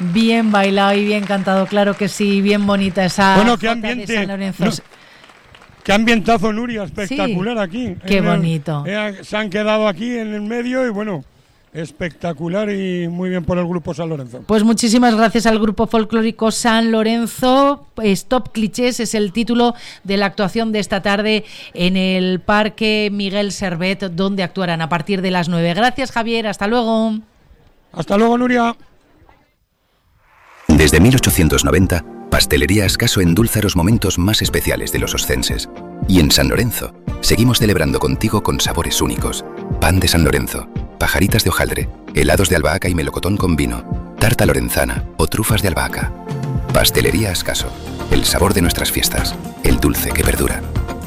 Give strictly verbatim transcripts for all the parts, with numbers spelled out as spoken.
Bien bailado y bien cantado, claro que sí, bien bonita esa bueno, qué jota ambiente, de San Lorenzo. No, qué ambientazo, Nuria, espectacular Sí, aquí. qué el, bonito. Eh, se han quedado aquí en el medio y bueno, espectacular y muy bien por el Grupo San Lorenzo. Pues muchísimas gracias al Grupo Folclórico San Lorenzo. Stop Clichés es el título de la actuación de esta tarde en el Parque Miguel Servet, donde actuarán a partir de las nueve. Gracias, Javier, hasta luego. Hasta luego, Nuria. Desde mil ochocientos noventa, Pastelería Ascaso endulza los momentos más especiales de los oscenses. Y en San Lorenzo, seguimos celebrando contigo con sabores únicos. Pan de San Lorenzo, pajaritas de hojaldre, helados de albahaca y melocotón con vino, tarta lorenzana o trufas de albahaca. Pastelería Ascaso, el sabor de nuestras fiestas, el dulce que perdura.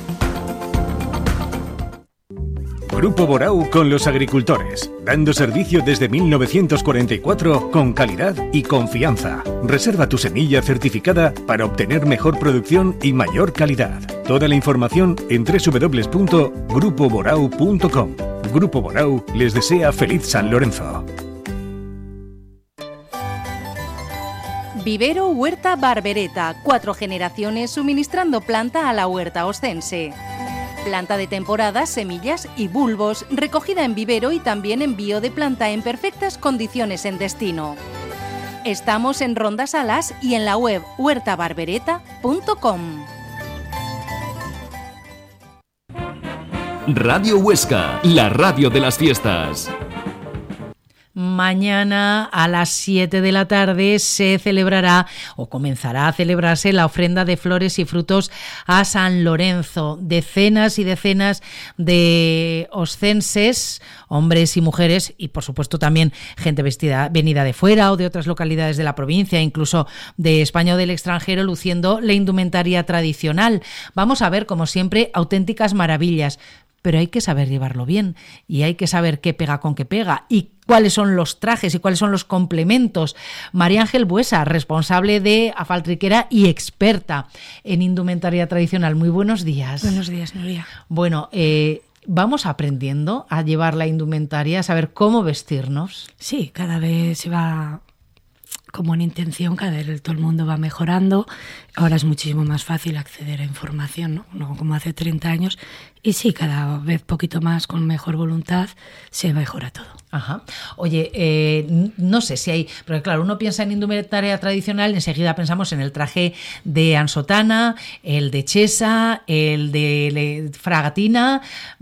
Grupo Borau con los agricultores, dando servicio desde mil novecientos cuarenta y cuatro con calidad y confianza. Reserva tu semilla certificada para obtener mejor producción y mayor calidad. Toda la información en doble u doble u doble u punto grupo borau punto com. Grupo Borau les desea feliz San Lorenzo. Vivero Huerta Barbereta, cuatro generaciones suministrando planta a la huerta oscense. Planta de temporada, semillas y bulbos, recogida en vivero y también envío de planta en perfectas condiciones en destino. Estamos en Ronda Salas y en la web huerta barbereta punto com. Radio Huesca, la radio de las fiestas. Mañana a las siete de la tarde se celebrará o comenzará a celebrarse la ofrenda de flores y frutos a San Lorenzo. Decenas y decenas de oscenses, hombres y mujeres, y por supuesto también gente vestida, venida de fuera o de otras localidades de la provincia, incluso de España o del extranjero, luciendo la indumentaria tradicional. Vamos a ver, como siempre, auténticas maravillas. Pero hay que saber llevarlo bien y hay que saber qué pega con qué pega y cuáles son los trajes y cuáles son los complementos. María Ángel Buesa, responsable de Afaltriquera y experta en indumentaria tradicional. Muy buenos días. Buenos días, Nuria. Bueno, eh, vamos aprendiendo a llevar la indumentaria, a saber cómo vestirnos. Sí, cada vez se va como en intención, cada vez todo el mundo va mejorando. Ahora es muchísimo más fácil acceder a información, ¿no? No como hace treinta años. Y sí, cada vez poquito más, con mejor voluntad, se mejora todo. Ajá. Oye, eh, no sé si hay... Porque claro, uno piensa en indumentaria tradicional y enseguida pensamos en el traje de ansotana, el de chesa, el de fragatina,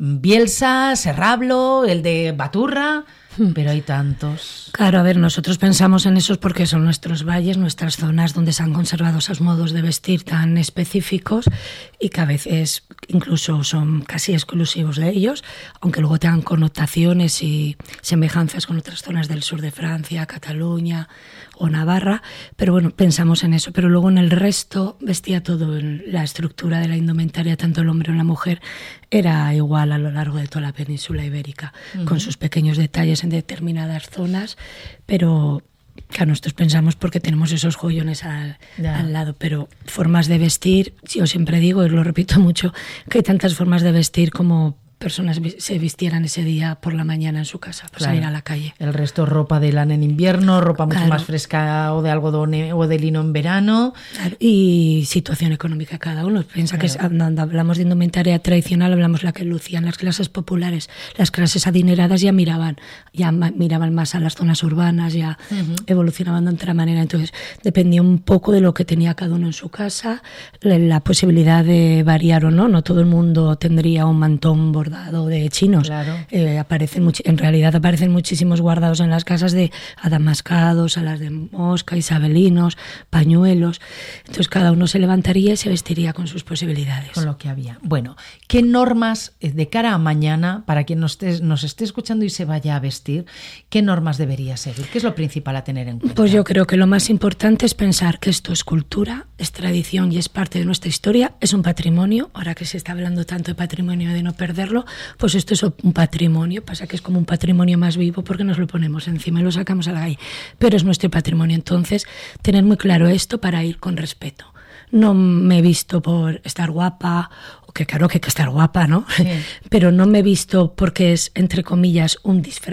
bielsa, serrablo, el de baturra... Pero hay tantos. Claro, a ver, nosotros pensamos en esos porque son nuestros valles, nuestras zonas donde se han conservado esos modos de vestir tan específicos y que a veces incluso son casi exclusivos de ellos, aunque luego tengan connotaciones y semejanzas con otras zonas del sur de Francia, Cataluña o Navarra, pero bueno, pensamos en eso. Pero luego en el resto vestía todo, en la estructura de la indumentaria, tanto el hombre como la mujer, era igual a lo largo de toda la península ibérica, uh-huh. con sus pequeños detalles en determinadas zonas, pero claro, nosotros pensamos porque tenemos esos joyones al, al lado, pero formas de vestir, yo siempre digo, y lo repito mucho, que hay tantas formas de vestir como personas se vistieran ese día por la mañana en su casa, para claro. salir a la calle. El resto ropa de lana en invierno, ropa mucho claro. más fresca o de algodón o de lino en verano. Claro. Y situación económica cada uno. Piensa claro. que cuando hablamos de indumentaria tradicional hablamos la que lucían las clases populares. Las clases adineradas ya miraban, ya miraban más a las zonas urbanas, ya uh-huh. evolucionaban de otra manera. Entonces dependía un poco de lo que tenía cada uno en su casa, la, la posibilidad de variar o no. No todo el mundo tendría un mantón bordado de chinos. Claro. Eh, aparecen much- en realidad aparecen muchísimos guardados en las casas de adamascados, alas de mosca, isabelinos, pañuelos. Entonces cada uno se levantaría y se vestiría con sus posibilidades. Con lo que había. Bueno, ¿qué normas de cara a mañana, para quien nos esté, nos esté escuchando y se vaya a vestir, qué normas debería seguir? ¿Qué es lo principal a tener en cuenta? Pues yo creo que lo más importante es pensar que esto es cultura, es tradición y es parte de nuestra historia, es un patrimonio. Ahora que se está hablando tanto de patrimonio y de no perderlo, pues esto es un patrimonio, pasa que es como un patrimonio más vivo porque nos lo ponemos encima y lo sacamos a la calle, pero es nuestro patrimonio. Entonces, tener muy claro esto para ir con respeto. No me he visto por estar guapa, que claro que hay que estar guapa, ¿no? Sí. Pero no me he visto porque es, entre comillas, un disfraz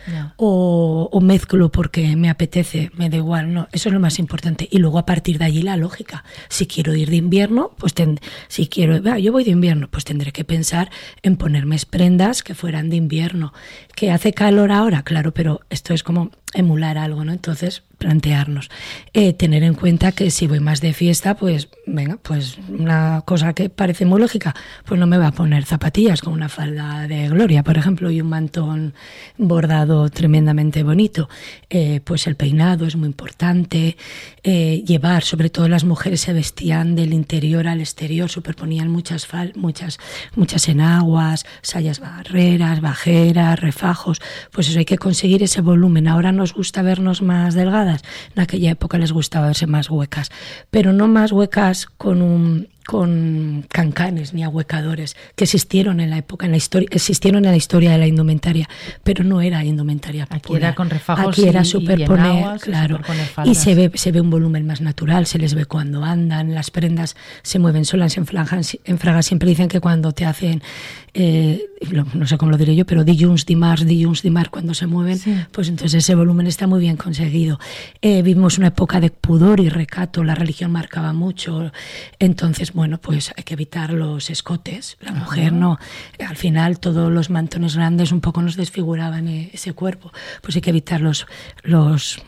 yeah. o, o mezclo porque me apetece, me da igual, no, eso es lo más importante. Y luego a partir de allí la lógica, si quiero ir de invierno, pues ten, si quiero, ah, yo voy de invierno, pues tendré que pensar en ponerme prendas que fueran de invierno. ¿Que hace calor ahora? Claro, pero esto es como emular algo, ¿no? Entonces, plantearnos, eh, tener en cuenta que si voy más de fiesta, pues venga, pues una cosa que parece muy lógica, pues no me va a poner zapatillas con una falda de Gloria, por ejemplo, y un mantón bordado tremendamente bonito. Eh, pues el peinado es muy importante, eh, llevar, sobre todo las mujeres se vestían del interior al exterior, superponían muchas fal muchas muchas enaguas, sayas barreras, bajeras, refajos, pues eso hay que conseguir ese volumen. Ahora nos gusta vernos más delgadas, en aquella época les gustaba verse más huecas, pero no más huecas con un con cancanes ni ahuecadores que existieron en la época, en la historia, existieron en la historia de la indumentaria, pero no era indumentaria popular. Aquí era con refajos. Aquí era y, superponer, y enaguas, claro, y, y se ve se ve un volumen más natural, se les ve cuando andan, las prendas se mueven solas, en Fraga, en Fraga siempre dicen que cuando te hacen eh, no sé cómo lo diré yo, pero dilluns, dimarts, dilluns, dimarts, cuando se mueven, sí. Pues entonces ese volumen está muy bien conseguido. Eh, vivimos una época de pudor y recato, la religión marcaba mucho, entonces bueno, pues hay que evitar los escotes, la mujer Ajá. no, al final todos los mantones grandes un poco nos desfiguraban ese cuerpo, pues hay que evitar los, los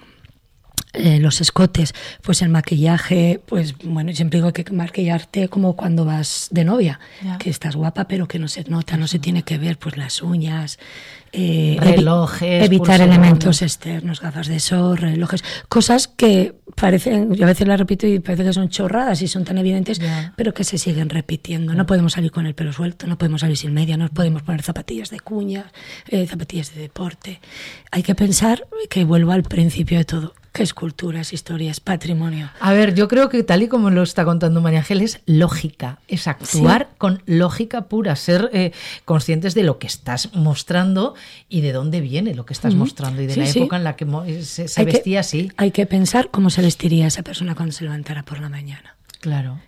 Eh, los escotes, pues el maquillaje, pues bueno, siempre digo que maquillarte como cuando vas de novia, yeah. que estás guapa pero que no se nota, no se tiene que ver, pues las uñas, eh, relojes, evi evitar elementos externos, gafas de sol, relojes, cosas que parecen, yo a veces las repito y parece que son chorradas y son tan evidentes, yeah. pero que se siguen repitiendo. No podemos salir con el pelo suelto, no podemos salir sin media, no podemos poner zapatillas de cuñas, eh, zapatillas de deporte. Hay que pensar que vuelvo al principio de todo. ¿Qué es cultura, es historia, es patrimonio? A ver, yo creo que tal y como lo está contando María Ángel, es lógica, es actuar sí. con lógica pura, ser eh, conscientes de lo que estás mostrando y de dónde viene lo que estás uh-huh. mostrando y de sí, la sí. época en la que se, se vestía que, así. Hay que pensar cómo se vestiría esa persona cuando se levantara por la mañana. Claro.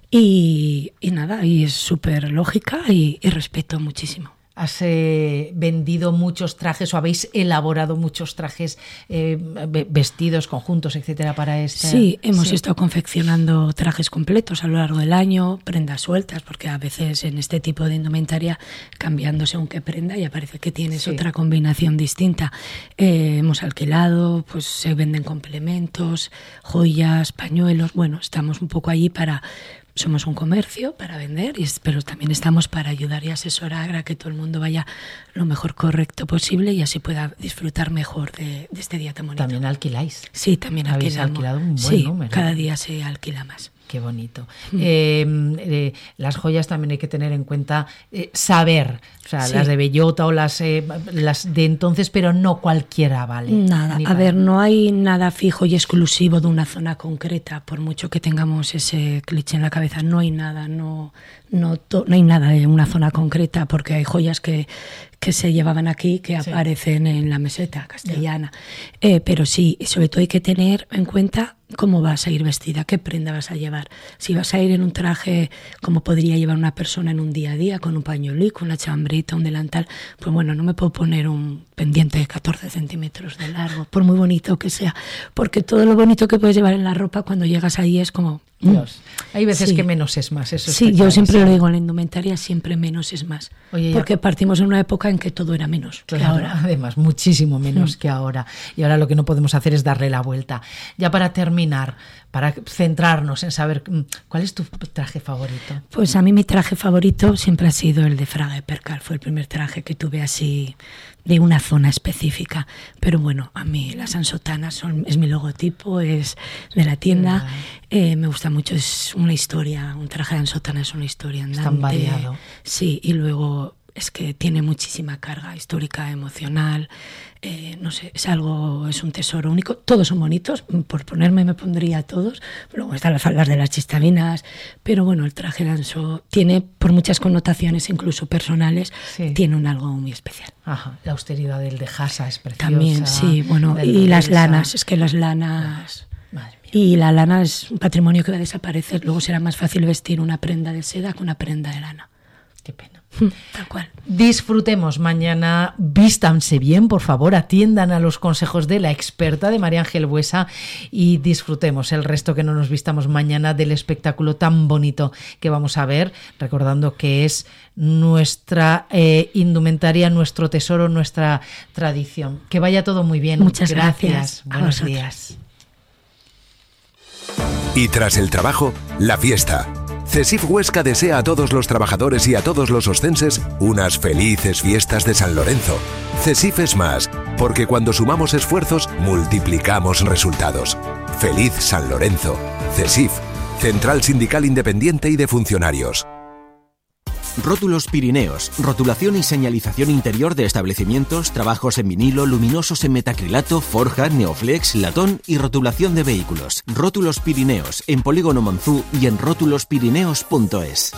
Y, y nada, y es súper lógica y, y respeto muchísimo. ¿Has eh, vendido muchos trajes o habéis elaborado muchos trajes, eh, vestidos, conjuntos, etcétera, para este? Sí, hemos sí. estado confeccionando trajes completos a lo largo del año, prendas sueltas, porque a veces en este tipo de indumentaria, cambiando según qué prenda, ya parece que tienes sí. otra combinación distinta. Eh, hemos alquilado, pues se venden complementos, joyas, pañuelos, bueno, estamos un poco allí para... Somos un comercio para vender, pero también estamos para ayudar y asesorar a que todo el mundo vaya lo mejor correcto posible y así pueda disfrutar mejor de, de este día tan bonito. ¿También alquiláis? Sí, también alquilamos. Habéis alquilado un buen sí, número. Cada día se alquila más. Qué bonito. Mm. Eh, eh, las joyas también hay que tener en cuenta eh, saber, o sea, sí. las de bellota o las, eh, las de entonces, pero no cualquiera vale. Nada, a ver, no hay nada fijo y exclusivo de una zona concreta, por mucho que tengamos ese cliché en la cabeza, no hay nada, no, no, to, no hay nada de una zona concreta, porque hay joyas que, que se llevaban aquí que sí. aparecen en la meseta castellana. Yeah. Eh, pero sí, sobre todo hay que tener en cuenta cómo vas a ir vestida, qué prenda vas a llevar. Si vas a ir en un traje como podría llevar una persona en un día a día, con un pañuelico, una chambrita, un delantal, pues bueno, no me puedo poner un pendiente de catorce centímetros de largo, por muy bonito que sea, porque todo lo bonito que puedes llevar en la ropa cuando llegas ahí es como... Dios. Hay veces sí. que menos es más. Eso sí, yo siempre sí. lo digo, en la indumentaria siempre menos es más. Oye, porque ya... partimos en una época en que todo era menos claro, que ahora. Además, muchísimo menos mm. que ahora. Y ahora lo que no podemos hacer es darle la vuelta. Ya para terminar, para centrarnos en saber cuál es tu traje favorito. Pues a mí mi traje favorito siempre ha sido el de Fraga de Percal. Fue el primer traje que tuve así de una zona específica. Pero bueno, a mí las ansotanas son, es mi logotipo, es de la tienda. Eh, me gusta mucho, es una historia, un traje de ansotana es una historia andante. Es tan variado. Sí, y luego es que tiene muchísima carga histórica, emocional, eh, no sé, es algo, es un tesoro único. Todos son bonitos, por ponerme me pondría todos, luego están las faldas de las chistavinas, pero bueno, el traje de anso tiene, por muchas connotaciones, incluso personales, sí. tiene un algo muy especial. Ajá, la austeridad del de Jasa es preciosa. También, sí, bueno, y las lanas, es que las lanas... Madre mía. Y la lana es un patrimonio que va a desaparecer, luego será más fácil vestir una prenda de seda que una prenda de lana. Qué pena. Tal cual. Disfrutemos mañana, vístanse bien, por favor, atiendan a los consejos de la experta de María Ángel Buesa y disfrutemos el resto que no nos vistamos mañana del espectáculo tan bonito que vamos a ver, recordando que es nuestra eh, indumentaria, nuestro tesoro, nuestra tradición. Que vaya todo muy bien. Muchas gracias. gracias. Buenos días. Y tras el trabajo, la fiesta. CESIF Huesca desea a todos los trabajadores y a todos los oscenses unas felices fiestas de San Lorenzo. CESIF es más, porque cuando sumamos esfuerzos, multiplicamos resultados. ¡Feliz San Lorenzo! CESIF, Central Sindical Independiente y de Funcionarios. Rótulos Pirineos, rotulación y señalización interior de establecimientos, trabajos en vinilo, luminosos en metacrilato, forja, neoflex, latón y rotulación de vehículos. Rótulos Pirineos, en Polígono Monzú y en rótulos pirineos punto es.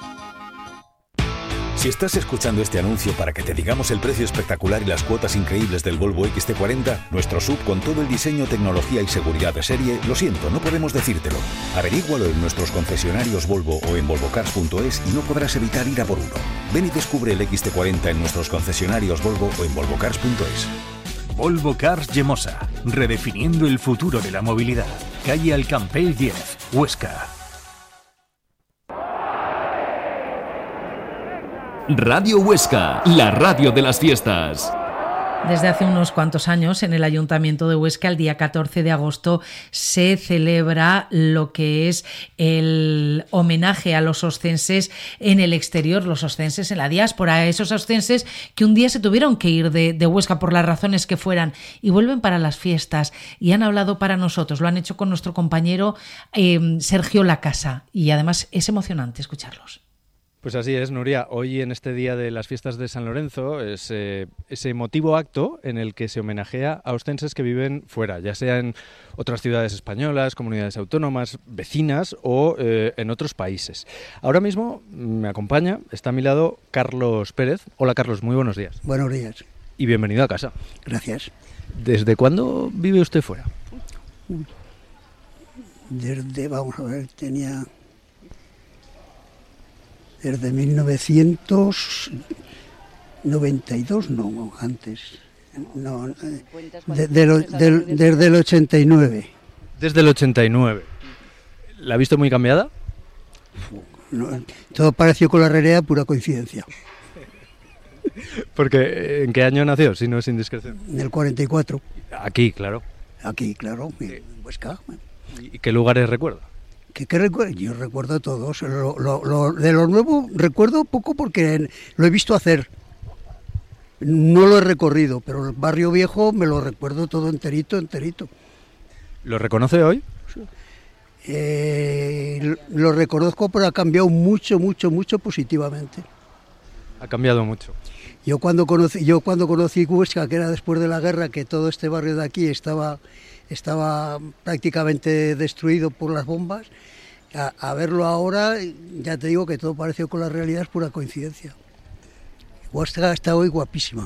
Si estás escuchando este anuncio para que te digamos el precio espectacular y las cuotas increíbles del Volvo equis ce cuarenta, nuestro sub con todo el diseño, tecnología y seguridad de serie, lo siento, no podemos decírtelo. Averígualo en nuestros concesionarios Volvo o en volvo cars punto es y no podrás evitar ir a por uno. Ven y descubre el equis ce cuarenta en nuestros concesionarios Volvo o en volvo cars punto es. Volvo Cars Gemosa, redefiniendo el futuro de la movilidad. Calle Alcampell diez, Huesca. Radio Huesca, la radio de las fiestas. Desde hace unos cuantos años en el Ayuntamiento de Huesca, el día catorce de agosto, se celebra lo que es el homenaje a los oscenses en el exterior, los oscenses en la diáspora, esos oscenses que un día se tuvieron que ir de, de Huesca por las razones que fueran y vuelven para las fiestas y han hablado para nosotros, lo han hecho con nuestro compañero eh, Sergio Lacasa y además es emocionante escucharlos. Pues así es, Nuria. Hoy, en este día de las fiestas de San Lorenzo, es eh, ese emotivo acto en el que se homenajea a oscenses que viven fuera, ya sea en otras ciudades españolas, comunidades autónomas, vecinas o eh, en otros países. Ahora mismo me acompaña, está a mi lado Carlos Pérez. Hola, Carlos, muy buenos días. Buenos días. Y bienvenido a casa. Gracias. ¿Desde cuándo vive usted fuera? Desde, vamos a ver, tenía... Desde mil novecientos noventa y dos, no, antes, no, de, de lo, de, desde el ochenta y nueve. Desde el ochenta y nueve. ¿La ha visto muy cambiada? No, todo pareció con la realidad, pura coincidencia. Porque, ¿en qué año nació, si no es indiscreción? En el cuarenta y cuatro. Aquí, claro. Aquí, claro, en Huesca. ¿Y qué lugares recuerda? ¿Qué, qué recuerdo? Yo recuerdo todos. Lo, lo, lo, de lo nuevo recuerdo poco porque lo he visto hacer. No lo he recorrido, pero el barrio viejo me lo recuerdo todo enterito, enterito. ¿Lo reconoce hoy? Eh, lo reconozco, pero ha cambiado mucho, mucho, mucho positivamente. Ha cambiado mucho. Yo cuando conocí, yo cuando conocí Huesca, que era después de la guerra, que todo este barrio de aquí estaba... estaba prácticamente destruido por las bombas, a, a verlo ahora, ya te digo que todo pareció con la realidad, es pura coincidencia. Huesca está hoy guapísima.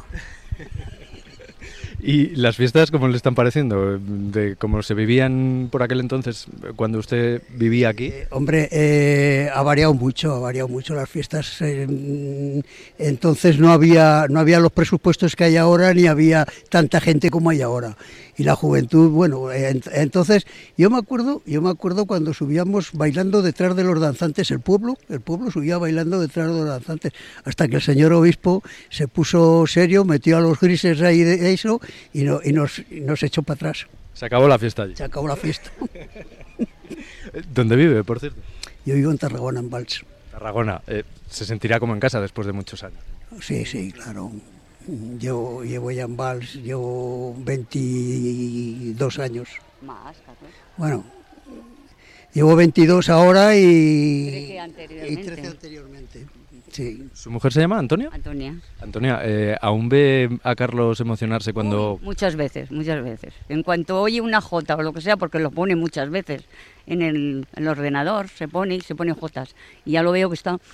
¿Y las fiestas cómo le están pareciendo? ¿De cómo se vivían por aquel entonces, cuando usted vivía aquí? Eh, hombre, eh, ha variado mucho, ha variado mucho las fiestas. Eh, entonces no había, no había los presupuestos que hay ahora, ni había tanta gente como hay ahora. Y la juventud, bueno, eh, entonces yo me acuerdo, yo me acuerdo cuando subíamos bailando detrás de los danzantes, el pueblo, el pueblo subía bailando detrás de los danzantes, hasta que el señor obispo se puso serio, metió a los grises ahí de eso y, no, y, nos, y nos echó para atrás. Se acabó la fiesta allí. Se acabó la fiesta. ¿Dónde vive, por cierto? Yo vivo en Tarragona, en Valls. Tarragona, eh, se sentirá como en casa después de muchos años. Sí, sí, claro. Yo llevo ya en Valls, llevo veintidós años. Más, catorce. Bueno, llevo veintidós ahora y trece anteriormente. Y trece anteriormente. Sí. ¿Su mujer se llama Antonia? Antonia. Antonia, eh, ¿aún ve a Carlos emocionarse cuando...? Uy, muchas veces, muchas veces. En cuanto oye una jota o lo que sea, porque lo pone muchas veces en el, en el ordenador, se pone y se pone jotas. Y ya lo veo que está...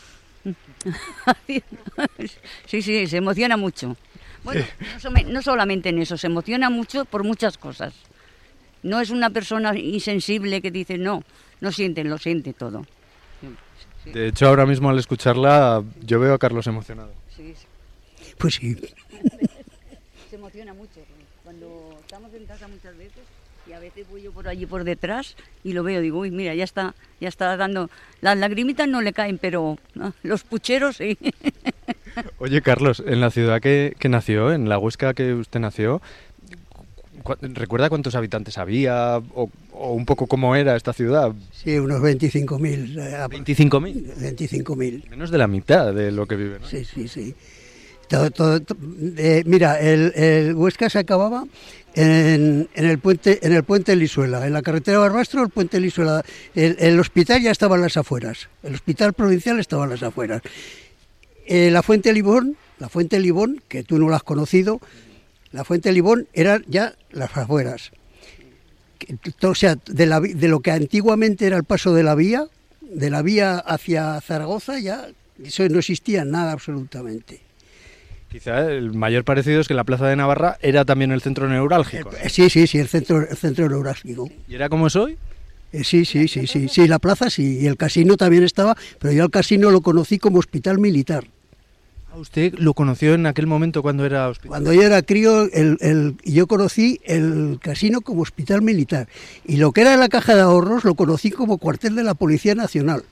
Sí, sí, se emociona mucho. Bueno, no, no solamente en eso, se emociona mucho por muchas cosas. No es una persona insensible que dice no, no siente, lo siente todo. Sí. De hecho, ahora mismo al escucharla, yo veo a Carlos emocionado. Sí, sí. Pues sí. Se emociona mucho. Cuando estamos en casa muchas veces, y a veces voy yo por allí por detrás y lo veo, digo, uy, mira, ya está, ya está dando... Las lagrimitas no le caen, pero ¿no? Los pucheros sí. Oye, Carlos, en la ciudad que, que nació, en la Huesca que usted nació, cu- ¿recuerda cuántos habitantes había o, o un poco cómo era esta ciudad? Sí, unos veinticinco mil. ¿veinticinco mil? veinticinco mil. Menos de la mitad de lo que vive, ¿no? Sí, sí, sí. Todo, todo, to- eh, mira, el, el Huesca se acababa en, en el puente en el puente Lisuela, en la carretera Barbastro, el puente Lisuela. El, el hospital ya estaba en las afueras, el hospital provincial estaba en las afueras. Eh, la Fuente Libón, la Fuente Libón, que tú no la has conocido, la Fuente Libón era ya las afueras. Que- O sea, de, la, vi- de lo que antiguamente era el paso de la vía, de la vía hacia Zaragoza, ya eso no existía nada absolutamente. Quizá el mayor parecido es que la Plaza de Navarra era también el centro neurálgico. Eh, Sí, sí, sí, el centro, el centro neurálgico. ¿Y era como es hoy? Eh, sí, sí, sí, sí, sí, la plaza sí, y el casino también estaba, pero yo al casino lo conocí como hospital militar. Ah, ¿usted lo conoció en aquel momento cuando era hospital? Cuando yo era crío, el, el, yo conocí el casino como hospital militar, y lo que era la caja de ahorros lo conocí como cuartel de la Policía Nacional.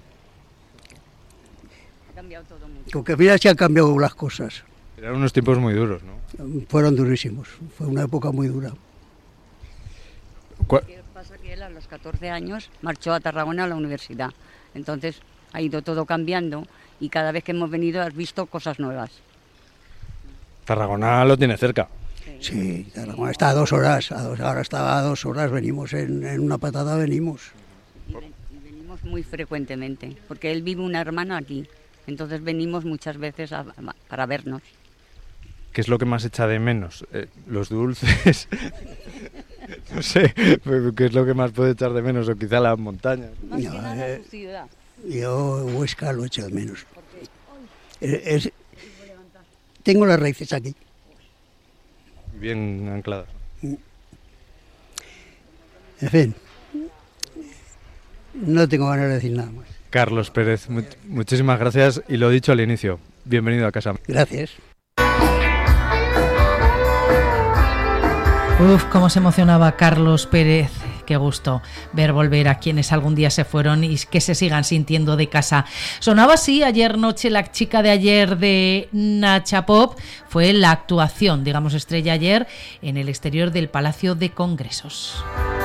Ha cambiado todo mucho. Porque mira si han cambiado las cosas. Eran unos tiempos muy duros, ¿no? Fueron durísimos, fue una época muy dura. ¿Cuál- Lo que pasa que él a los catorce años marchó a Tarragona a la universidad. Entonces ha ido todo cambiando y cada vez que hemos venido has visto cosas nuevas. Tarragona lo tiene cerca. Sí, Tarragona está a dos horas, a dos, ahora está a dos horas, venimos en, en una patada, venimos. Y, ven- y venimos muy frecuentemente, porque él vive una hermana aquí. Entonces venimos muchas veces a- a- para vernos. ¿Qué es lo que más echa de menos? Eh, los dulces. No sé, ¿qué es lo que más puede echar de menos? O quizá las montañas. Más No, que nada eh, su ciudad. Yo Huesca lo echo de menos. Eh, es- tengo las raíces aquí. Bien ancladas. En fin, no tengo ganas de decir nada más. Carlos Pérez, mu- muchísimas gracias y lo dicho al inicio, bienvenido a casa. Gracias. Uf, cómo se emocionaba Carlos Pérez. Qué gusto ver volver a quienes algún día se fueron y que se sigan sintiendo de casa. Sonaba así ayer noche La chica de ayer de Nacha Pop. Fue la actuación, digamos, estrella ayer en el exterior del Palacio de Congresos.